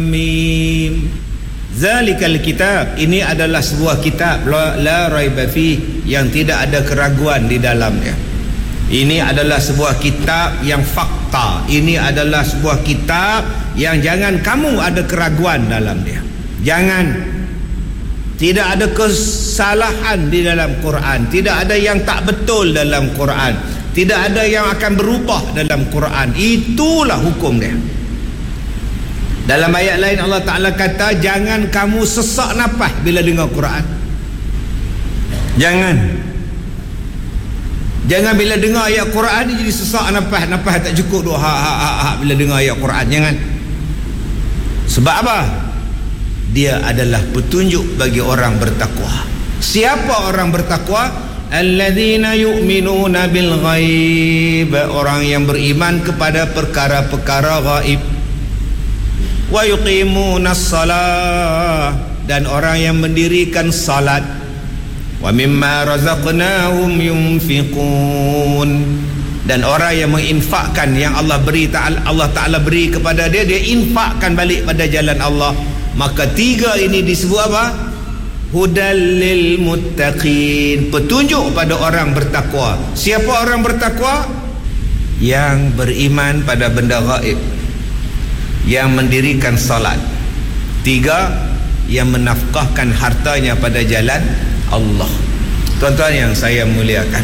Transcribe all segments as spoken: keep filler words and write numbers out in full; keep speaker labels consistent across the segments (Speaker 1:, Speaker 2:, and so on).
Speaker 1: Mim. Zalikal kitab, ini adalah sebuah kitab la, la raiba fi, yang tidak ada keraguan di dalamnya. Ini adalah sebuah kitab yang fakta. Ini adalah sebuah kitab yang jangan kamu ada keraguan dalam dia. Jangan. Tidak ada kesalahan di dalam Quran. Tidak ada yang tak betul dalam Quran. Tidak ada yang akan berubah dalam Quran. Itulah hukum dia. Dalam ayat lain Allah Ta'ala kata, jangan kamu sesak nafas bila dengar Quran. Jangan. Jangan bila dengar ayat Quran ni jadi sesak nafas, nafas tak cukup tu ha ha ha, ha bila dengar ayat Quran. Jangan. Sebab apa? Dia adalah petunjuk bagi orang bertakwa. Siapa orang bertakwa? Alladzina yu'minuna bil ghaib, orang yang beriman kepada perkara-perkara gaib. Wa yuqimunas salah, dan orang yang mendirikan salat. Wa mimma razaqnahum yunfiqun, dan orang yang menginfakkan yang Allah beri, Allah Ta'ala beri kepada dia, dia infakkan balik pada jalan Allah. Maka tiga ini disebut apa? Hudal lil muttaqin, petunjuk pada orang bertakwa. Siapa orang bertakwa? Yang beriman pada benda gaib, yang mendirikan salat. Tiga, yang menafkahkan hartanya pada jalan Allah. Tuan-tuan yang saya muliakan,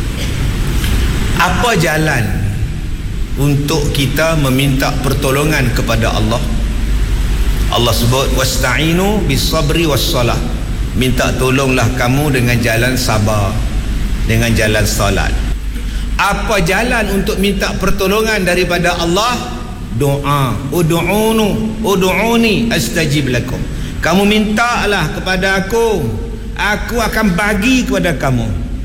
Speaker 1: apa jalan untuk kita meminta pertolongan kepada Allah? Allah sebut wasta'inu bis sabri was salah, minta tolonglah kamu dengan jalan sabar, dengan jalan salat. Apa jalan untuk minta pertolongan daripada Allah? Doa. Ud'unu ud'uni astajib lakum, kamu mintalah kepada aku, aku akan bagi kepada kamu.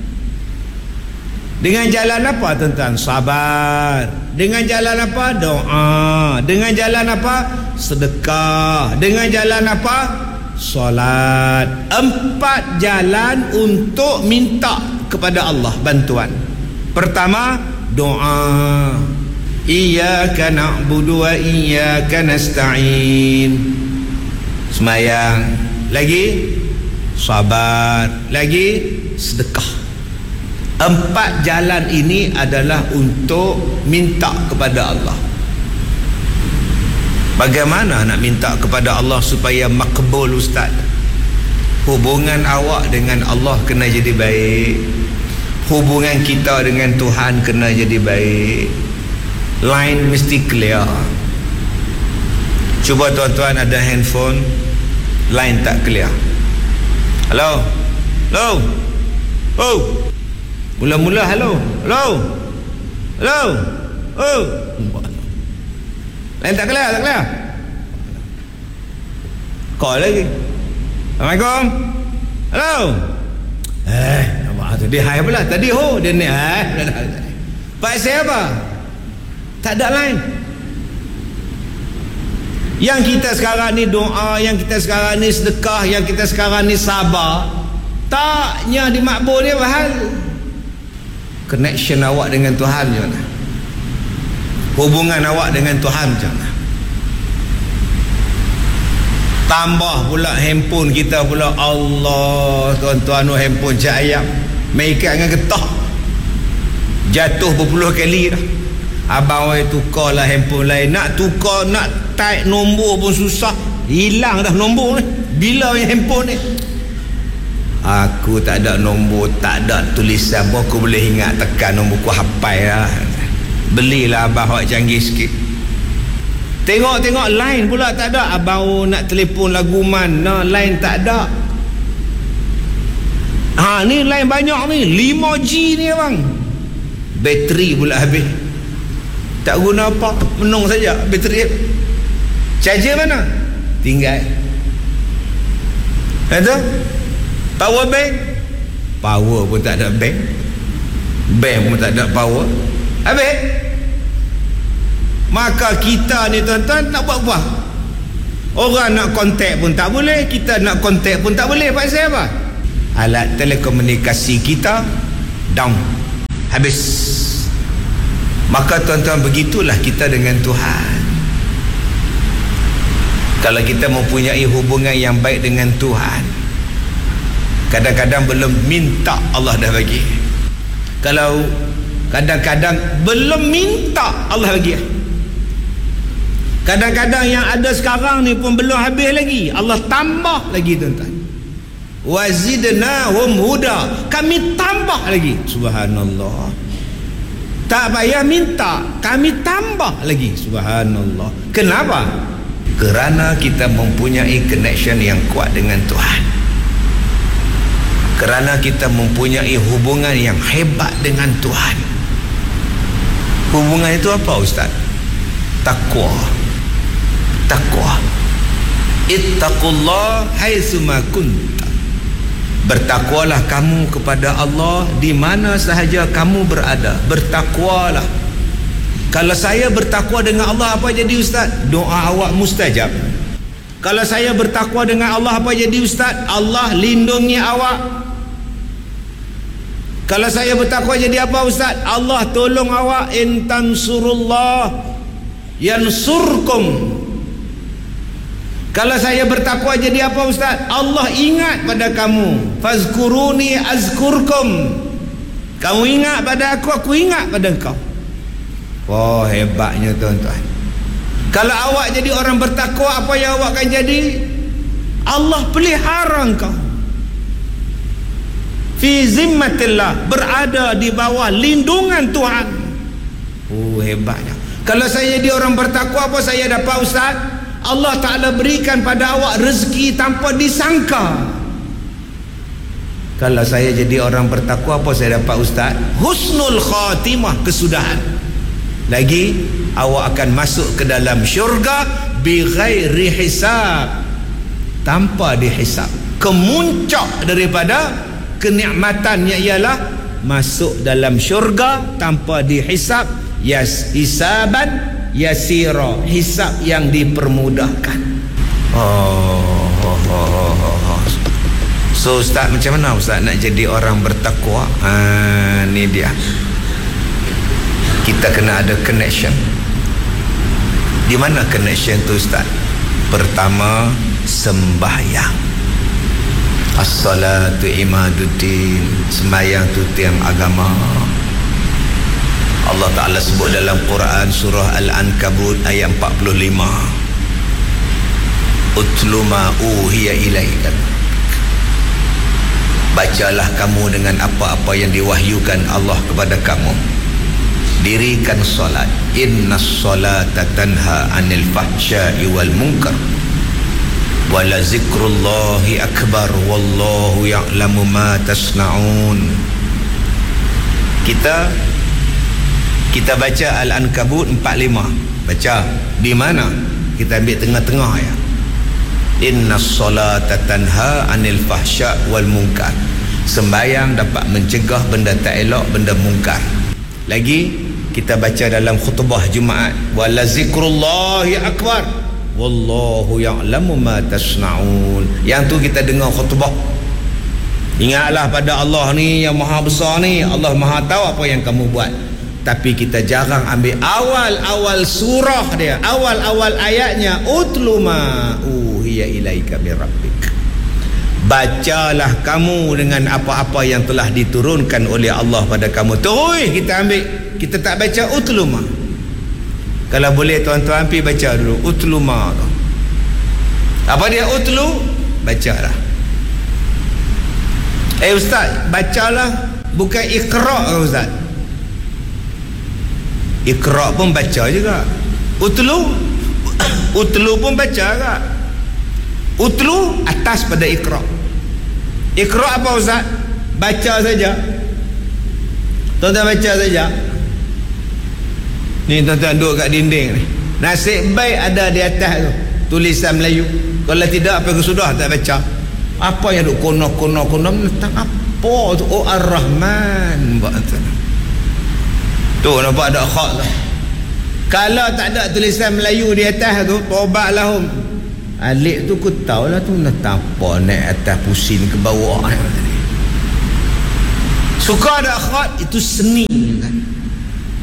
Speaker 1: Dengan jalan apa tuan-tuan? Sabar. Dengan jalan apa? Doa. Dengan jalan apa? Sedekah. Dengan jalan apa? Solat. Empat jalan untuk minta kepada Allah bantuan. Pertama, doa. Iyyaka na'budu wa iyyaka nasta'in, semayang. Lagi sabar. Lagi sedekah. Empat jalan ini adalah untuk minta kepada Allah. Bagaimana nak minta kepada Allah supaya makbul, ustaz? Hubungan awak dengan Allah kena jadi baik. Hubungan kita dengan Tuhan kena jadi baik. Line mesti clear. Cuba tuan-tuan ada handphone, line tak clear. Hello? Hello? Oh. Mula-mula hello. Hello? Hello? Oh. Line tak clear, tak clear. Call lagi. Assalamualaikum. Hello? Eh, nampak tu dia hai pula. Tadi ho dia ni eh. Pak saya apa? Tak ada lain. Yang kita sekarang ni doa, yang kita sekarang ni sedekah, yang kita sekarang ni sabar, taknya di makbul ni bahal. Connection awak dengan Tuhan macam mana? Hubungan awak dengan Tuhan macam mana? Tambah pula handphone kita pula, Allah tuan-tuan, no handphone cak ayam main ikat dengan getah, jatuh berpuluh kali dah. Abang oi tukar lah handphone lain. Nak tukar, nak type nombor pun susah. Hilang dah nombor ni. Bila yang handphone ni? Aku tak ada nombor, tak ada tulisan pun aku boleh ingat tekan nombor, aku hafal lah. Belilah abang awak canggih sikit. Tengok-tengok line pula tak ada. Abang oh, nak telefon lagu mana, line tak ada. Ha ni line banyak ni, lima G ni abang. Bateri pula habis. Tak guna apa, menung saja bateri. Charger mana? Tinggal. Itu power bank, power pun tak ada bank, bank pun tak ada power. Habis. Maka kita ni tuan-tuan nak buat apa? Orang nak kontak pun tak boleh, kita nak kontak pun tak boleh. Pasal apa? Alat telekomunikasi kita down, habis. Maka tuan-tuan, begitulah kita dengan Tuhan. Kalau kita mempunyai hubungan yang baik dengan Tuhan, kadang-kadang belum minta Allah dah bagi. Kalau kadang-kadang belum minta Allah bagi. Kadang-kadang yang ada sekarang ni pun belum habis lagi, Allah tambah lagi tuan-tuan. Wazidnahum huda, kami tambah lagi. Subhanallah. Tak payah minta, kami tambah lagi. Subhanallah. Kenapa? Kerana kita mempunyai connection yang kuat dengan Tuhan. Kerana kita mempunyai hubungan yang hebat dengan Tuhan. Hubungan itu apa, Ustaz? Takwa. Takwa. Ittaqullah haitsuma kunta. Bertakwalah kamu kepada Allah di mana sahaja kamu berada. Bertakwalah. Kalau saya bertakwa dengan Allah, apa jadi Ustaz? Doa awak mustajab. Kalau saya bertakwa dengan Allah, apa jadi Ustaz? Allah lindungi awak. Kalau saya bertakwa jadi apa Ustaz? Allah tolong awak. In tansurullah yansurkum. Kalau saya bertakwa jadi apa Ustaz? Allah ingat pada kamu. Fazkuruni azkurkum. Kamu ingat pada aku, aku ingat pada engkau. Oh, hebatnya tuan-tuan. Kalau awak jadi orang bertakwa, apa yang awak akan jadi? Allah pelihara engkau. Fi zimmatillah, berada di bawah lindungan Tuhan. Oh, hebatnya. Kalau saya jadi orang bertakwa, apa saya dapat Ustaz? Allah Ta'ala berikan pada awak rezeki tanpa disangka. Kalau saya jadi orang bertakwa, apa saya dapat Ustaz? Husnul khatimah, kesudahan. Lagi, awak akan masuk ke dalam syurga bi ghairi hisab, tanpa dihisab. Kemuncak daripada kenikmatannya ialah masuk dalam syurga tanpa dihisab. Yas hisaban yasira, hisab yang dipermudahkan. Oh, oh, oh, oh, oh. So Ustaz, macam mana Ustaz nak jadi orang bertakwa? Ha, ni dia. Kita kena ada connection. Di mana connection tu Ustaz? Pertama, sembahyang. As-salatu imaduddin. Sembahyang tu tiang agama. Allah Ta'ala sebut dalam Quran surah Al-Ankabut ayat empat puluh lima. Utlu ma uhiya ilaika. Bacalah kamu dengan apa-apa yang diwahyukan Allah kepada kamu. Dirikan solat. Inna solata tanha anil fahsya'i wal munkar. Wala zikrullahi akbar. Wallahu ya'lamu ma tasna'un. Kita Kita baca Al-Ankabut empat puluh lima. Baca. Di mana? Kita ambil tengah-tengah ya. Inna solata tanha anil fahsya' wal munkar. Sembayang dapat mencegah benda tak elok, benda mungkar. Lagi kita baca dalam khutbah Jumaat, wala zikrullahi akbar. Wallahu ya'lamu ma tasna'un. Yang tu kita dengar khutbah. Ingatlah pada Allah ni yang maha besar ni. Allah maha tahu apa yang kamu buat. Tapi kita jarang ambil awal-awal surah dia, awal-awal ayatnya. Utlu ma uhiya ilaika min rabbik. Bacalah kamu dengan apa-apa yang telah diturunkan oleh Allah pada kamu. Terus kita ambil. Kita tak baca utlu ma. Kalau boleh tuan-tuan pergi baca dulu utlu ma. Apa dia utlu? Bacalah. Eh Ustaz, bacalah bukan iqra' ke Ustaz? Iqra' pun baca juga. Utlu Utlu pun baca juga. Utlu atas pada iqra'. Iqra' apa Ustaz? Baca saja. Tuan-tuan baca saja. Ni tuan-tuan duduk kat dinding ni. Nasib baik ada di atas tu tulisan Melayu. Kalau tidak, apa yang sudah tak baca. Apa yang duk kono-kono-kono tentang apa tu? Oh Ar-Rahman. Buat tu. Tu nampak ada khat tu. Kalau tak ada tulisan Melayu di atas tu, taubatlah hum. Alik tu ku tahulah tu nak apa naik atas pusing ke bawah. Suka ada khat, itu seni kan.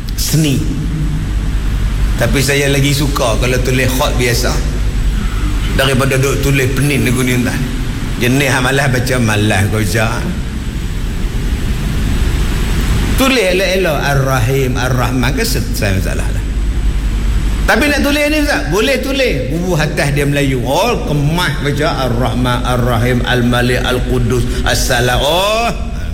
Speaker 1: Seni. Tapi saya lagi suka kalau tulis khat biasa. daripada duk tulis penin lagu ni tuan. Jenis malas baca malas kau jah. Tulis elok-elok Ar-Rahim Ar-Rahman ke saya masalah lah. Tapi nak tulis ni Ustaz, boleh tulis bubuh atas dia Melayu. Oh, kemas baca Ar-Rahman Ar-Rahim Al-Malik Al-Qudus As-Salam. Oh,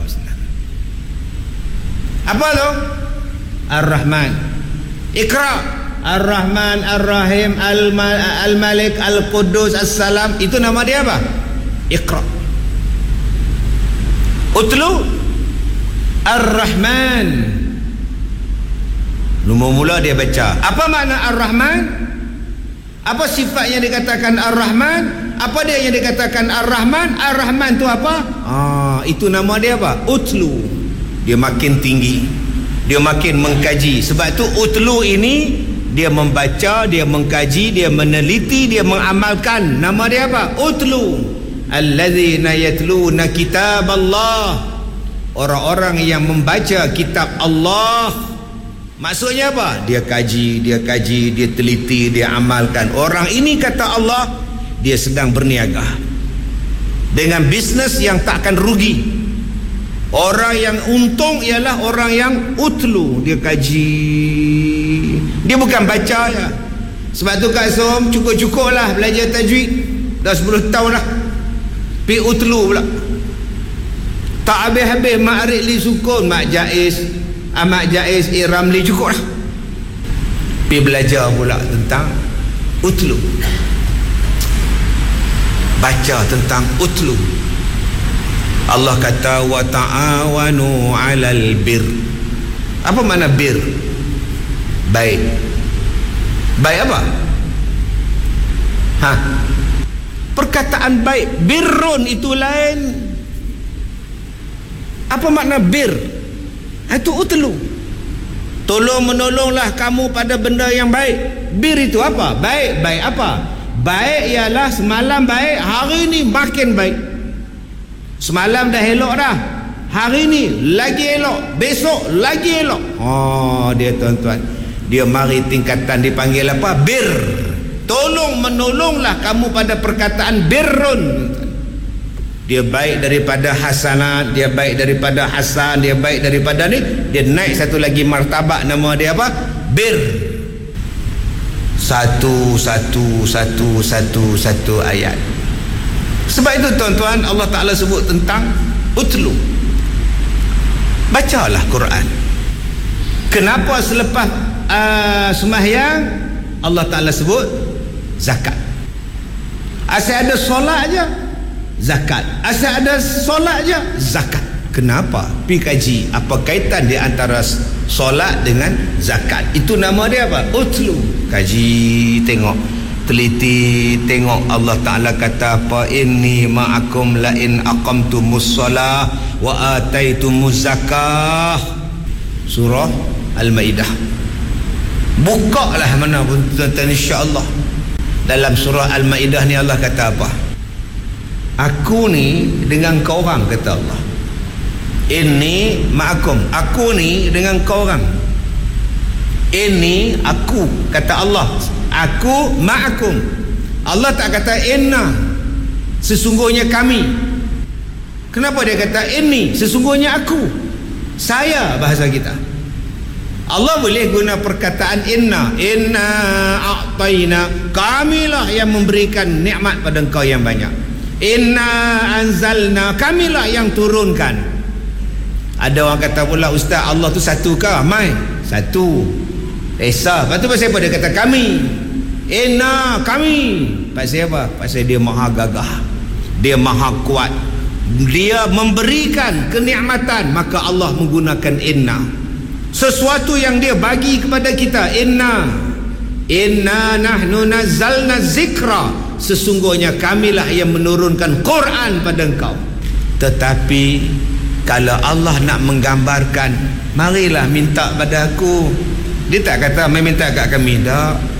Speaker 1: apa tu? Ar-Rahman. Iqra. Ar-Rahman Ar-Rahim Al-Malik Al-Qudus As-Salam. Itu nama dia apa? Iqra. Utlu Ar-Rahman. Mula-mula dia baca. Apa makna Ar-Rahman? Apa sifat yang dikatakan Ar-Rahman? Apa dia yang dikatakan Ar-Rahman? Ar-Rahman tu apa? Ah, itu nama dia apa? Utlu. Dia makin tinggi, dia makin mengkaji. Sebab tu utlu ini dia membaca, dia mengkaji, dia meneliti, dia mengamalkan. Nama dia apa? Utlu. Allazina yatluna kitab Allah. Orang-orang yang membaca kitab Allah. Maksudnya apa? Dia kaji, dia kaji, dia teliti, dia amalkan. Orang ini kata Allah, dia sedang berniaga dengan bisnes yang takkan rugi. Orang yang untung ialah orang yang utlu. Dia kaji, dia bukan baca ya. Sebab tu Kak Som cukup-cukup lah belajar tajwid. Dah sepuluh tahun dah. Pi utlu pula. Tak habis-habis Ma'arik li sukun, Mak Jaiz, Ahmad Jaiz, Iramli, cukup lah. Pi belajar pula tentang utlu. Baca tentang utlu. Allah kata wa ta'awanu 'alal bir. Apa makna bir? Baik. Baik apa? Ha. Perkataan baik, birrun itu lain. Apa makna bir? Itu utlu. Tolong menolonglah kamu pada benda yang baik. Bir itu apa? Baik. Baik apa? Baik ialah semalam baik, hari ni makin baik. Semalam dah elok dah, hari ni lagi elok, besok lagi elok. Oh, dia tuan-tuan, dia mari tingkatan dipanggil apa? Bir. Tolong menolonglah kamu pada perkataan birrun. Dia baik daripada hasanat, dia baik daripada hasan, dia baik daripada ni, dia naik satu lagi martabak, nama dia apa? Bir. Satu satu satu satu satu ayat. Sebab itu tuan-tuan, Allah Ta'ala sebut tentang utlu. Bacalah Quran. Kenapa selepas uh, sembahyang Allah Ta'ala sebut zakat? Asal ada solat je zakat, asal ada solat je zakat. Kenapa? Pi kaji apa kaitan di antara solat dengan zakat. Itu nama dia apa? Utlu. Kaji, tengok, teliti, tengok. Allah Ta'ala kata apa? Inni ma'akum la in aqamtumus salah wa ataitumuz zakah. Surah Al-Maidah. Buka lah mana pun tuan-tuan, insya-Allah. Dalam surah Al-Maidah ni Allah kata apa? Aku ni dengan kau orang, kata Allah. Inni ma'akum, aku ni dengan kau orang. Ini aku, kata Allah. Aku ma'akum. Allah tak kata inna, sesungguhnya kami. Kenapa dia kata ini, sesungguhnya aku, saya, bahasa kita. Allah boleh guna perkataan inna. Inna a'tayna, kamilah yang memberikan nikmat pada engkau yang banyak. Inna anzalna, kamilah yang turunkan. Ada orang kata pula, Ustaz, Allah tu satu ke? Mai, satu. Esa, lepas tu pasal apa dia kata kami? Inna, kami. Pasal apa? Pasal dia maha gagah, dia maha kuat, dia memberikan kenikmatan, maka Allah menggunakan inna. Sesuatu yang dia bagi kepada kita, inna inna nahnu nazzalna zikra, sesungguhnya kamilah yang menurunkan Quran pada engkau. Tetapi kalau Allah nak menggambarkan, marilah minta pada aku. Dia tak kata mai minta kat kami, tak.